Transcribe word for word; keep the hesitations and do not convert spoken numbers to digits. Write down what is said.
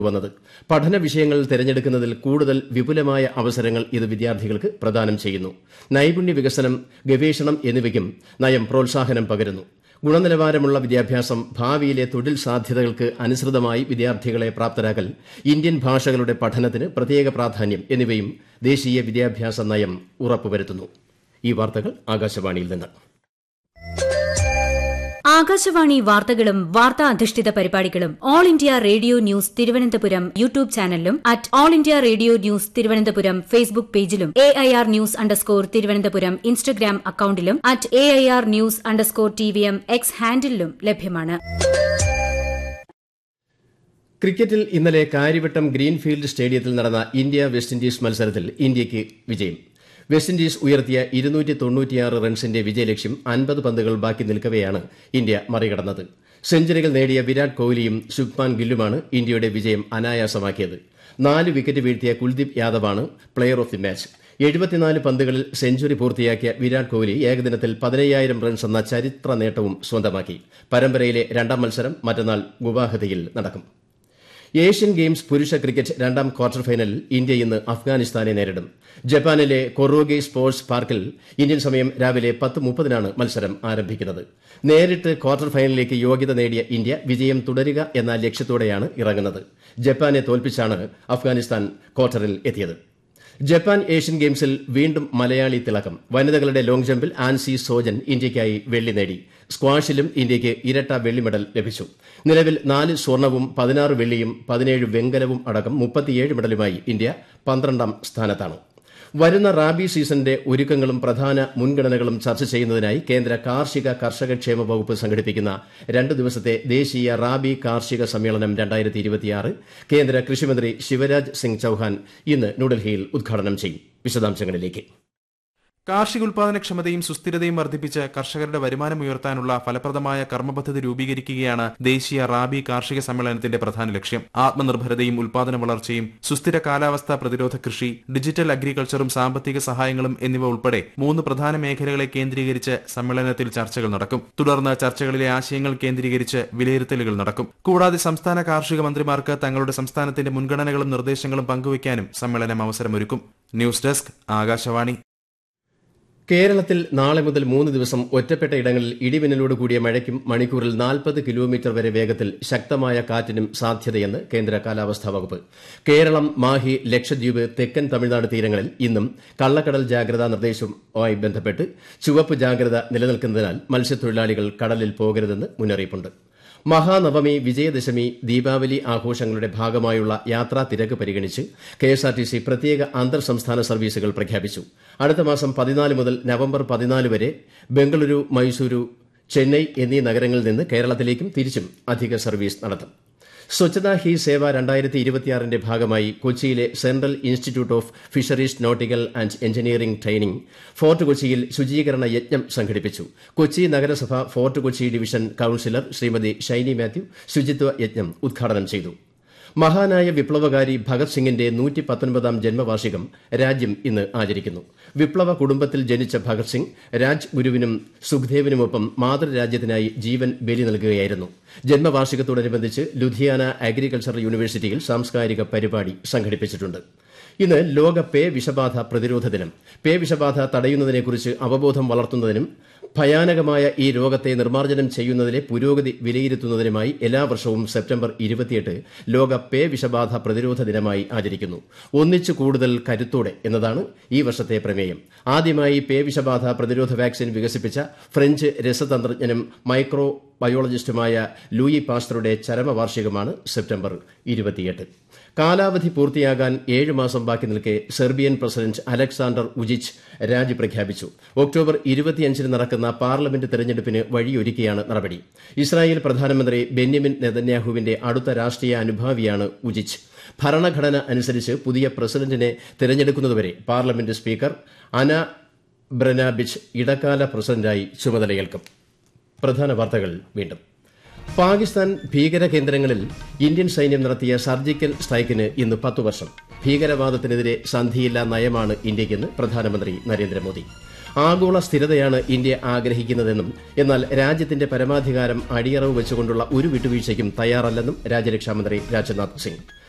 വന്നത്. പഠന വിഷയങ്ങൾ തിരഞ്ഞെടുക്കുന്നതിൽ കൂടുതൽ വിപുലമായ അവസരങ്ങൾ ഇത് വിദ്യാർത്ഥികൾക്ക് പ്രദാനം ചെയ്യുന്നു. നൈപുണ്യ വികസനം, ഗവേഷണം എന്നിവയ്ക്കും നയം പ്രോത്സാഹനം പകരുന്നു. ഗുണനിലവാരമുള്ള വിദ്യാഭ്യാസം, ഭാവിയിലെ തൊഴിൽ സാധ്യതകൾക്ക് അനുസൃതമായി വിദ്യാർത്ഥികളെ പ്രാപ്തരാക്കൽ, ഇന്ത്യൻ ഭാഷകളുടെ പഠനത്തിന് പ്രത്യേക പ്രാധാന്യം എന്നിവയും ദേശീയ വിദ്യാഭ്യാസ നയം ഉറപ്പുവരുത്തുന്നു. ഈ വാർത്തകൾ ആകാശവാണിയിൽ നിന്ന്. ആകാശവാണി വാർത്തകളും വാർത്താ അധിഷ്ഠിത പരിപാടികളും all India radio news Thiruvananthapuram YouTube ചാനലിലും at all India radio news Thiruvananthapuram Facebook പേജിലും A I R news underscore Thiruvananthapuram Instagram അക്കൌണ്ടിലും at A I R news underscore T V M X ഹാൻഡിലും ലഭ്യമാണ്. ക്രിക്കറ്റിൽ ഇന്നലെ കാര്യവട്ടം ഗ്രീൻഫീൽഡ് സ്റ്റേഡിയത്തിൽ നടന്ന ഇന്ത്യ വെസ്റ്റ് ഇൻഡീസ് മത്സരത്തിൽ ഇന്ത്യയ്ക്ക് വിജയം. വെസ്റ്റ് ഇൻഡീസ് ഉയർത്തിയ ഇരുന്നൂറ്റി തൊണ്ണൂറ്റിയാറ് റൺസിന്റെ വിജയലക്ഷ്യം അൻപത് പന്തുകൾ ബാക്കി നിൽക്കവെയാണ് ഇന്ത്യ മറികടന്നത്. സെഞ്ചുറികൾ നേടിയ വിരാട് കോഹ്ലിയും ശുഭ്മാൻ ഗില്ലുമാണ് ഇന്ത്യയുടെ വിജയം അനായാസമാക്കിയത്. നാല് വിക്കറ്റ് വീഴ്ത്തിയ Kuldeep യാദവാണ് player of the match. എഴുപത്തിനാല് പന്തുകളിൽ സെഞ്ചുറി പൂർത്തിയാക്കിയ വിരാട് കോഹ്ലി ഏകദിനത്തിൽ പതിനയ്യായിരം റൺസ് എന്ന ചരിത്ര നേട്ടവും സ്വന്തമാക്കി. പരമ്പരയിലെ രണ്ടാം മത്സരം മറ്റന്നാൾ ഗുവാഹത്തിയിൽ നടക്കും. ഏഷ്യൻ ഗെയിംസ് പുരുഷ ക്രിക്കറ്റ് രണ്ടാം ക്വാർട്ടർ ഫൈനലിൽ ഇന്ത്യ ഇന്ന് അഫ്ഗാനിസ്ഥാനെ നേരിടും. ജപ്പാനിലെ കൊറോഗെ സ്പോർട്സ് പാർക്കിൽ ഇന്ത്യൻ സമയം രാവിലെ പത്ത് മുപ്പതിനാണ് മത്സരം ആരംഭിക്കുന്നത്. നേരിട്ട് ക്വാർട്ടർ ഫൈനലിലേക്ക് യോഗ്യത നേടിയ ഇന്ത്യ വിജയം തുടരുക എന്ന ലക്ഷ്യത്തോടെയാണ് ഇറങ്ങുന്നത്. ജപ്പാനെ തോൽപ്പിച്ചാണ് അഫ്ഗാനിസ്ഥാൻ ക്വാർട്ടറിൽ എത്തിയത്. ജപ്പാൻ ഏഷ്യൻ ഗെയിംസിൽ വീണ്ടും മലയാളി തിളക്കം. വനിതകളുടെ ലോങ് ജമ്പിൽ ആൻസി സോജൻ ഇന്ത്യയ്ക്കായി വെള്ളി നേടി. സ്ക്വാഷിലും ഇന്ത്യയ്ക്ക് ഇരട്ട വെള്ളി മെഡൽ ലഭിച്ചു. നിലവിൽ നാല് സ്വർണവും പതിനാറ് വെള്ളിയും പതിനേഴ് വെങ്കലവും അടക്കം മുപ്പത്തിയേഴ് മെഡലുമായി ഇന്ത്യ പന്ത്രണ്ടാം സ്ഥാനത്താണ്. വരുന്ന റാബി സീസണിന്റെ ഒരുക്കങ്ങളും പ്രധാന മുൻഗണനകളും ചർച്ച ചെയ്യുന്നതിനായി കേന്ദ്ര കാർഷിക കർഷകക്ഷേമ വകുപ്പ് സംഘടിപ്പിക്കുന്ന രണ്ട് ദിവസത്തെ ദേശീയ റാബി കാർഷിക സമ്മേളനം രണ്ടായിരത്തി ഇരുപത്തിയാറ് കേന്ദ്ര കൃഷിമന്ത്രി ശിവരാജ് സിംഗ് ചൌഹാൻ ഇന്ന് ന്യൂഡൽഹിയിൽ ഉദ്ഘാടനം ചെയ്യും. വിശദാംശങ്ങളിലേക്ക്. കാർഷിക ഉൽപാദനക്ഷമതയും സുസ്ഥിരതയും വർദ്ധിപ്പിച്ച് കർഷകരുടെ വരുമാനം ഉയർത്താനുള്ള ഫലപ്രദമായ കർമ്മപദ്ധതി രൂപീകരിക്കുകയാണ് ദേശീയ റാബി കാർഷിക സമ്മേളനത്തിന്റെ പ്രധാന ലക്ഷ്യം. ആത്മനിർഭരതയും ഉൽപാദന വളർച്ചയും, സുസ്ഥിര കാലാവസ്ഥാ പ്രതിരോധ കൃഷി, ഡിജിറ്റൽ അഗ്രികൾച്ചറും സാമ്പത്തിക സഹായങ്ങളും എന്നിവ ഉൾപ്പെടെ മൂന്ന് പ്രധാന മേഖലകളെ കേന്ദ്രീകരിച്ച് സമ്മേളനത്തിൽ ചർച്ചകൾ നടക്കും. തുടർന്ന് ചർച്ചകളിലെ ആശയങ്ങൾ കേന്ദ്രീകരിച്ച് വിലയിരുത്തലുകൾ നടക്കും. കൂടാതെ സംസ്ഥാന കാർഷിക മന്ത്രിമാർക്ക് തങ്ങളുടെ സംസ്ഥാനത്തിന്റെ മുൻഗണനകളും നിർദ്ദേശങ്ങളും പങ്കുവയ്ക്കാനും സമ്മേളനം അവസരമൊരുക്കും. News desk, Akashvani. കേരളത്തിൽ നാളെ മുതൽ മൂന്ന് ദിവസം ഒറ്റപ്പെട്ട ഇടങ്ങളിൽ ഇടിമിന്നലോട് കൂടിയ മഴയ്ക്കും മണിക്കൂറിൽ നാൽപ്പത് കിലോമീറ്റർ വരെ വേഗത്തിൽ ശക്തമായ കാറ്റിനും സാധ്യതയെന്ന് കേന്ദ്ര കാലാവസ്ഥാ വകുപ്പ്. കേരളം, മാഹി, ലക്ഷദ്വീപ്, തെക്കൻ തമിഴ്നാട് തീരങ്ങളിൽ ഇന്നും കള്ളക്കടൽ ജാഗ്രതാ നിർദ്ദേശവുമായി ബന്ധപ്പെട്ട് ചുവപ്പ് ജാഗ്രത നിലനിൽക്കുന്നതിനാൽ മത്സ്യത്തൊഴിലാളികൾ കടലിൽ പോകരുതെന്ന് മുന്നറിയിപ്പുണ്ട്. മഹാനവമി, വിജയദശമി, ദീപാവലി ആഘോഷങ്ങളുടെ ഭാഗമായുള്ള യാത്രാ തിരക്ക് പരിഗണിച്ച് കെഎസ്ആർടിസി പ്രത്യേക അന്തർ സംസ്ഥാന സർവീസുകൾ പ്രഖ്യാപിച്ചു. അടുത്ത മാസം പതിനാല് മുതൽ നവംബർ പതിനാല് വരെ ബംഗളൂരു, മൈസൂരു, ചെന്നൈ എന്നീ നഗരങ്ങളിൽ നിന്ന് കേരളത്തിലേക്കും തിരിച്ചും അധിക സർവീസ് നടത്തും. സ്വച്ഛതാ ഹി സേവ രണ്ടായിരത്തി ഇരുപത്തിയാറിന്റെ ഭാഗമായി കൊച്ചിയിലെ central institute of fisheries nautical and engineering training fort കൊച്ചിയിൽ ശുചീകരണ യജ്ഞം സംഘടിപ്പിച്ചു. കൊച്ചി നഗരസഭ fort Kochi division councillor Shrimati Shiny Mathew ശുചിത്വ യജ്ഞം ഉദ്ഘാടനം ചെയ്തു. മഹാനായ വിപ്ലവകാരി ഭഗത് സിംഗിന്റെ നൂറ്റി പത്തൊൻപതാം ജന്മവാർഷികം രാജ്യം ഇന്ന് ആചരിക്കുന്നു. വിപ്ലവ കുടുംബത്തിൽ ജനിച്ച ഭഗത് സിംഗ് രാജ്ഗുരുവിനും സുഖ്ദേവിനുമൊപ്പം മാതൃരാജ്യത്തിനായി ജീവൻ ബലി നൽകുകയായിരുന്നു. ജന്മവാർഷികത്തോടനുബന്ധിച്ച് ലുധിയാന അഗ്രികൾച്ചർ യൂണിവേഴ്സിറ്റിയിൽ സാംസ്കാരിക പരിപാടി സംഘടിപ്പിച്ചിട്ടുണ്ട്. ഇന്ന് ലോക പേ വിഷബാധ പ്രതിരോധ ദിനം. പേ വിഷബാധ തടയുന്നതിനെക്കുറിച്ച് അവബോധം വളർത്തുന്നതിനും ഭയാനകമായ ഈ രോഗത്തെ നിർമ്മാർജ്ജനം ചെയ്യുന്നതിലെ പുരോഗതി വിലയിരുത്തുന്നതിനുമായി എല്ലാ വർഷവും സെപ്റ്റംബർ ഇരുപത്തിയെട്ട് ലോക പേ വിഷബാധ പ്രതിരോധ ദിനമായി ആചരിക്കുന്നു. ഒന്നിച്ചു കൂടുതൽ കരുത്തോടെ എന്നതാണ് ഈ വർഷത്തെ പ്രമേയം. ആദ്യമായി പേ വിഷബാധ പ്രതിരോധ വാക്സിൻ വികസിപ്പിച്ച ഫ്രഞ്ച് രസതന്ത്രജ്ഞനും മൈക്രോ ബയോളജിസ്റ്റുമായ ലൂയി പാസ്റ്ററുടെ ചരമവാർഷികമാണ് സെപ്റ്റംബർ ഇരുപത്തിയെട്ട്. കാലാവധി പൂർത്തിയാകാൻ ഏഴ് മാസം ബാക്കി നിൽക്കെ സെർബിയൻ പ്രസിഡന്റ് അലക്സാണ്ടർ വുചിച്ച് രാജി പ്രഖ്യാപിച്ചു. ഒക്ടോബർ ഇരുപത്തിയഞ്ചിന് നടക്കുന്ന പാർലമെന്റ് തെരഞ്ഞെടുപ്പിന് വഴിയൊരുക്കിയാണ് നടപടി. ഇസ്രായേൽ പ്രധാനമന്ത്രി ബെന്യമിൻ നെതന്യാഹുവിന്റെ അടുത്ത രാഷ്ട്രീയ അനുഭാവിയാണ് വുചിച്ച്. ഭരണഘടന അനുസരിച്ച് പുതിയ പ്രസിഡന്റിനെ തെരഞ്ഞെടുക്കുന്നതുവരെ പാർലമെന്റ് സ്പീക്കർ അന ബ്രനാബിച്ച് ഇടക്കാല പ്രസിഡന്റായി ചുമതലയേൽക്കും. പ്രധാന വാർത്തകൾ വീണ്ടും. പാകിസ്ഥാൻ ഭീകര കേന്ദ്രങ്ങളിൽ ഇന്ത്യൻ സൈന്യം നടത്തിയ സർജിക്കൽ സ്ട്രൈക്കിന് ഇന്ന് പത്തു വർഷം. ഭീകരവാദത്തിനെതിരെ സന്ധിയില്ലാ നയമാണ് ഇന്ത്യയ്ക്കെന്ന് പ്രധാനമന്ത്രി നരേന്ദ്രമോദി. ആഗോള സ്ഥിരതയാണ് ഇന്ത്യ ആഗ്രഹിക്കുന്നതെന്നും എന്നാൽ രാജ്യത്തിന്റെ പരമാധികാരം അടിയറവ് വെച്ചുകൊണ്ടുള്ള ഒരു വിട്ടുവീഴ്ചയ്ക്കും തയ്യാറല്ലെന്നും രാജ്യരക്ഷാമന്ത്രി രാജ്നാഥ് സിംഗ്.